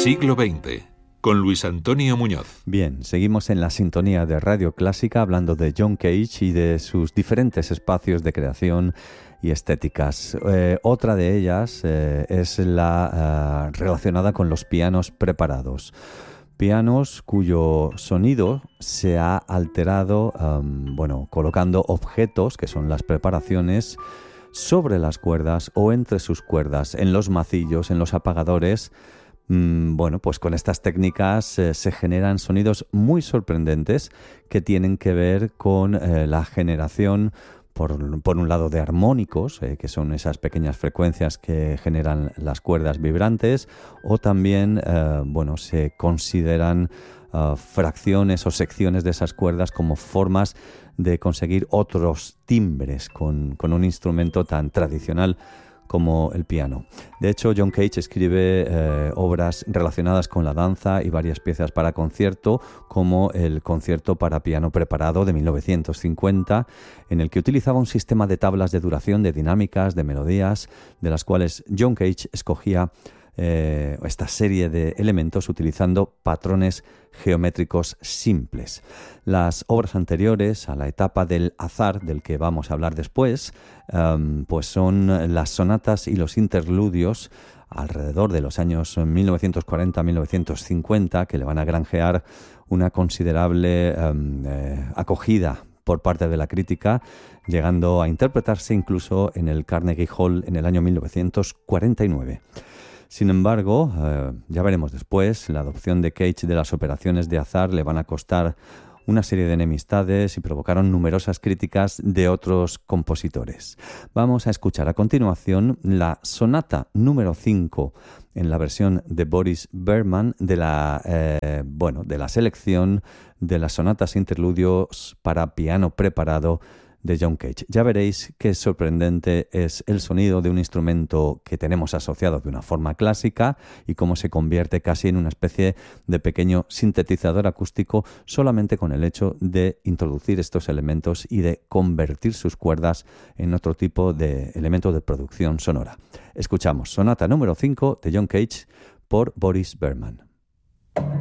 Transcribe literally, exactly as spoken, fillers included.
Siglo veinte, con Luis Antonio Muñoz. Bien, seguimos en la sintonía de Radio Clásica hablando de John Cage y de sus diferentes espacios de creación y estéticas. Eh, otra de ellas eh, es la uh, relacionada con los pianos preparados. Pianos cuyo sonido se ha alterado, um, bueno, colocando objetos, que son las preparaciones, sobre las cuerdas o entre sus cuerdas, en los macillos, en los apagadores. Mm, bueno, pues con estas técnicas eh, se generan sonidos muy sorprendentes que tienen que ver con eh, la generación, por, por un lado, de armónicos, eh, que son esas pequeñas frecuencias que generan las cuerdas vibrantes, o también, eh, bueno, se consideran uh, fracciones o secciones de esas cuerdas como formas de conseguir otros timbres con, con un instrumento tan tradicional como el piano. De hecho, John Cage escribe eh, obras relacionadas con la danza y varias piezas para concierto, como el concierto para piano preparado de mil novecientos cincuenta, en el que utilizaba un sistema de tablas de duración, de dinámicas, de melodías, de las cuales John Cage escogía Eh, esta serie de elementos utilizando patrones geométricos simples. Las obras anteriores a la etapa del azar, del que vamos a hablar después, um, pues son las sonatas y los interludios alrededor de los años mil novecientos cuarenta a mil novecientos cincuenta, que le van a granjear una considerable um, eh, acogida por parte de la crítica, llegando a interpretarse incluso en el Carnegie Hall en el año mil novecientos cuarenta y nueve. Sin embargo, eh, ya veremos después, la adopción de Cage de las operaciones de azar le van a costar una serie de enemistades y provocaron numerosas críticas de otros compositores. Vamos a escuchar a continuación la sonata número cinco en la versión de Boris Berman de la, eh, bueno, de la selección de las sonatas interludios para piano preparado de John Cage. Ya veréis qué sorprendente es el sonido de un instrumento que tenemos asociado de una forma clásica y cómo se convierte casi en una especie de pequeño sintetizador acústico solamente con el hecho de introducir estos elementos y de convertir sus cuerdas en otro tipo de elemento de producción sonora. Escuchamos sonata número cinco de John Cage por Boris Berman.